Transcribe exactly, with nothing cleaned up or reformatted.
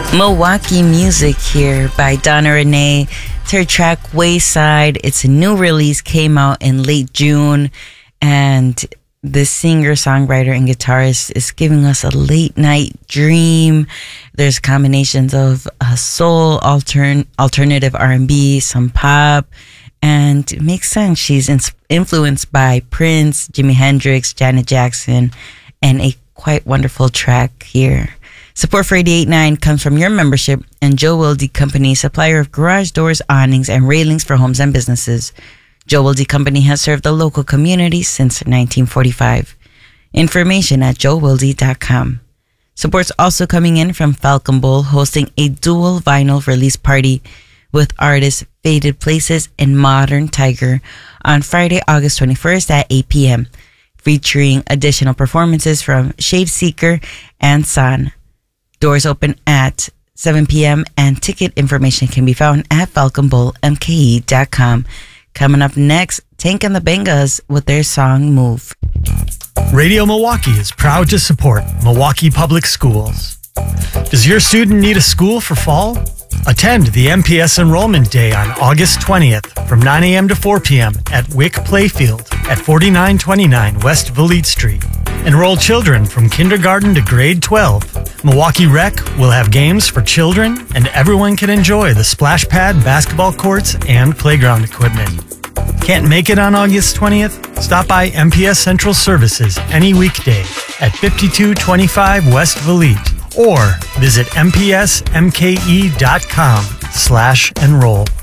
Milwaukee music here by Donna Renee. It's her track Wayside. It's a new release, came out in late June, and the singer, songwriter, and guitarist is giving us a late night dream. There's combinations of uh, soul, altern- alternative R and B, some pop, and it makes sense. She's in- influenced by Prince, Jimi Hendrix, Janet Jackson, and a quite wonderful track here. Support for eighty-eight point nine comes from your membership and Joe Wilde Company, supplier of garage doors, awnings, and railings for homes and businesses. Joe Wilde Company has served the local community since nineteen forty-five. Information at joe wilde dot com. Support's also coming in from Falcon Bowl, hosting a dual vinyl release party with artists Faded Places and Modern Tiger on Friday, August twenty-first at eight p.m., featuring additional performances from Shade Seeker and San. Doors open at seven p.m. and ticket information can be found at falcon bowl m k e dot com. Coming up next, Tank and the Bangas with their song Move. Radio Milwaukee is proud to support Milwaukee Public Schools. Does your student need a school for fall? Attend the M P S Enrollment Day on August twentieth from nine a.m. to four p.m. at Wick Playfield at forty-nine twenty-nine West Valete Street. Enroll children from kindergarten to grade twelve. Milwaukee Rec will have games for children, and everyone can enjoy the splash pad, basketball courts, and playground equipment. Can't make it on August twentieth? Stop by M P S Central Services any weekday at fifty-two twenty-five West Valete or visit m p s m k e dot com slash enroll.